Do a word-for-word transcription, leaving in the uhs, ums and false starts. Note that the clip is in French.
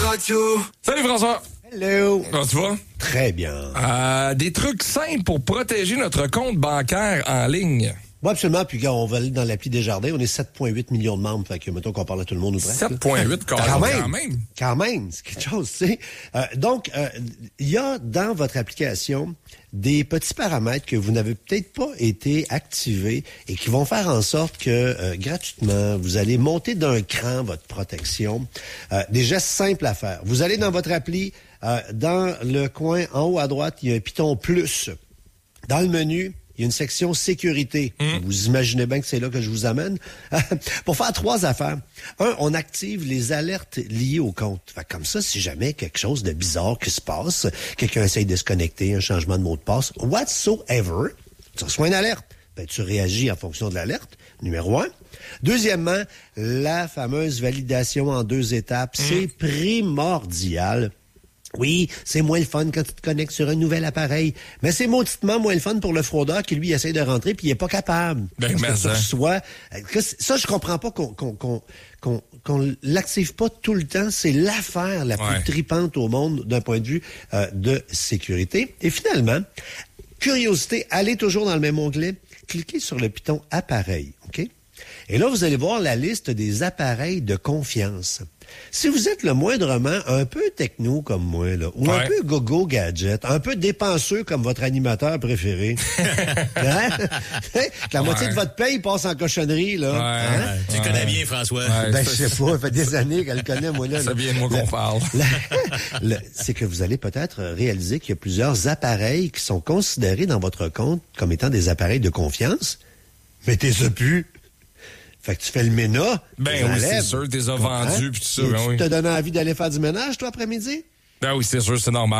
Salut François. Hello. Comment tu vas? Très bien. Euh, des trucs simples pour protéger notre compte bancaire en ligne. Oui, absolument. Puis, gars, on va aller dans l'appli Desjardins. On est sept virgule huit millions de membres. Fait que, mettons qu'on parle à tout le monde ou presque. sept virgule huit quand, quand même. Quand même. Quand même. C'est quelque chose, tu sais. Euh, donc, il euh, y a dans votre application des petits paramètres que vous n'avez peut-être pas été activés et qui vont faire en sorte que, euh, gratuitement, vous allez monter d'un cran votre protection. Euh, des gestes simples à faire. Vous allez dans votre appli, euh, dans le coin en haut à droite, il y a un piton plus. Dans le menu, il y a une section sécurité. Mmh. Vous imaginez bien que c'est là que je vous amène. Pour faire trois affaires. Un, on active les alertes liées au compte. Fait comme ça, si jamais quelque chose de bizarre qui se passe, quelqu'un essaye de se connecter, un changement de mot de passe, whatsoever, tu reçois une alerte. Ben, tu réagis en fonction de l'alerte, numéro un. Deuxièmement, la fameuse validation en deux étapes. Mmh. C'est primordial. Oui, c'est moins le fun quand tu te connectes sur un nouvel appareil, mais c'est mauditement moins le fun pour le fraudeur qui, lui, essaie de rentrer puis il est pas capable. Ben, mais ça, soit, ça, je comprends pas qu'on qu'on qu'on qu'on qu'on l'active pas tout le temps. C'est l'affaire la ouais. plus tripante au monde d'un point de vue euh, de sécurité. Et finalement, curiosité, allez toujours dans le même onglet, cliquez sur le piton appareil, OK? Et là, vous allez voir la liste des appareils de confiance. Si vous êtes le moindrement un peu techno comme moi, là, ou ouais. un peu gogo gadget, un peu dépenseux comme votre animateur préféré, hein? La ouais. moitié de votre paye passe en cochonnerie, là. Ouais, hein? ouais. Tu ouais. connais bien, François. Ouais, ben, je sais pas, ça fait des années qu'elle connaît, moi, là. C'est bien de moi qu'on parle. La, la, c'est que vous allez peut-être réaliser qu'il y a plusieurs appareils qui sont considérés dans votre compte comme étant des appareils de confiance, mais t'es plus. Fait que tu fais le ménat. Ben oui, c'est sûr, tu les as vendus puis tout ça. Ben tu oui. te donnes envie d'aller faire du ménage, toi, après-midi? Ben oui, c'est sûr, c'est normal.